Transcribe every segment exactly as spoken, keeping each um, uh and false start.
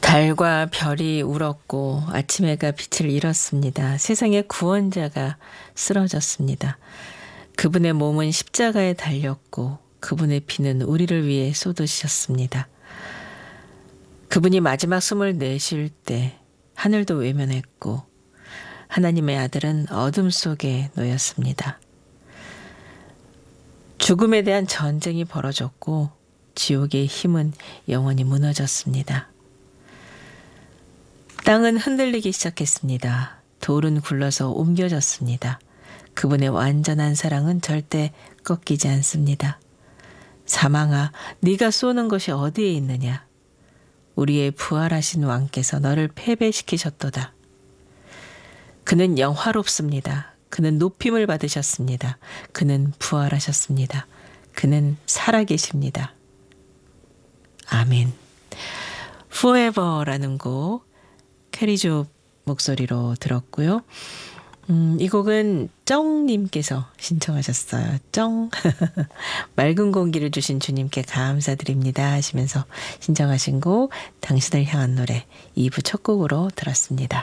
달과 별이 울었고 아침 해가 빛을 잃었습니다. 세상의 구원자가 쓰러졌습니다. 그분의 몸은 십자가에 달렸고 그분의 피는 우리를 위해 쏟으셨습니다. 그분이 마지막 숨을 내쉴 때 하늘도 외면했고 하나님의 아들은 어둠 속에 놓였습니다. 죽음에 대한 전쟁이 벌어졌고 지옥의 힘은 영원히 무너졌습니다. 땅은 흔들리기 시작했습니다. 돌은 굴러서 옮겨졌습니다. 그분의 완전한 사랑은 절대 꺾이지 않습니다. 사망아, 네가 쏘는 것이 어디에 있느냐? 우리의 부활하신 왕께서 너를 패배시키셨도다. 그는 영화롭습니다. 그는 높임을 받으셨습니다. 그는 부활하셨습니다. 그는 살아계십니다. 아멘. Forever라는 곡 캐리조 목소리로 들었고요. 음, 이 곡은 쩡님께서 신청하셨어요. 쩡. 맑은 공기를 주신 주님께 감사드립니다 하시면서 신청하신 곡 당신을 향한 노래 이 부 첫 곡으로 들었습니다.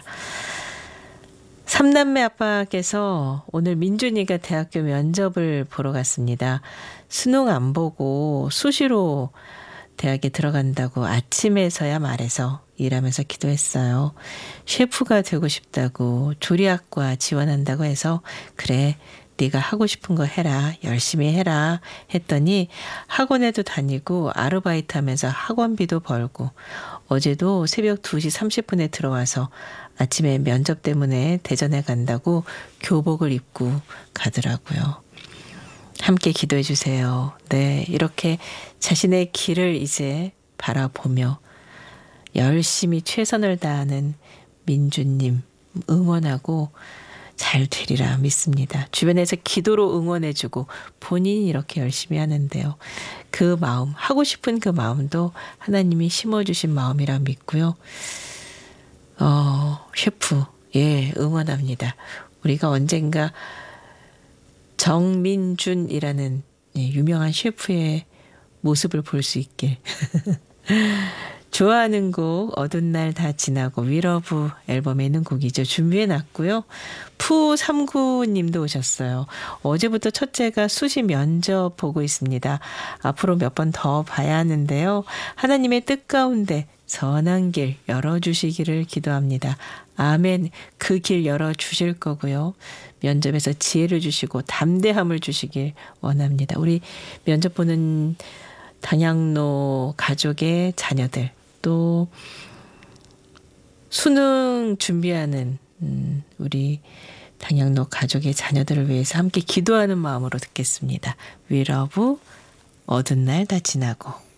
삼남매 아빠께서 오늘 민준이가 대학교 면접을 보러 갔습니다. 수능 안 보고 수시로 대학에 들어간다고 아침에서야 말해서 일하면서 기도했어요. 셰프가 되고 싶다고 조리학과 지원한다고 해서 그래 네가 하고 싶은 거 해라 열심히 해라 했더니 학원에도 다니고 아르바이트 하면서 학원비도 벌고 어제도 새벽 두 시 삼십 분에 들어와서 아침에 면접 때문에 대전에 간다고 교복을 입고 가더라고요. 함께 기도해 주세요. 네, 이렇게 자신의 길을 이제 바라보며 열심히 최선을 다하는 민주님 응원하고 잘 되리라 믿습니다. 주변에서 기도로 응원해주고 본인이 이렇게 열심히 하는데요. 그 마음, 하고 싶은 그 마음도 하나님이 심어주신 마음이라 믿고요. 어, 셰프, 예, 응원합니다. 우리가 언젠가 정민준이라는 예, 유명한 셰프의 모습을 볼 수 있길. 좋아하는 곡 어두운 날 다 지나고 위러브 앨범에 있는 곡이죠. 준비해놨고요. 푸삼구 님도 오셨어요. 어제부터 첫째가 수시 면접 보고 있습니다. 앞으로 몇 번 더 봐야 하는데요. 하나님의 뜻 가운데 선한 길 열어주시기를 기도합니다. 아멘. 그 길 열어주실 거고요. 면접에서 지혜를 주시고 담대함을 주시길 원합니다. 우리 면접 보는 당양로 가족의 자녀들 또 수능 준비하는 음, 우리 당양로 가족의 자녀들을 위해서 함께 기도하는 마음으로 듣겠습니다. 위러브 어두운 날 다 지나고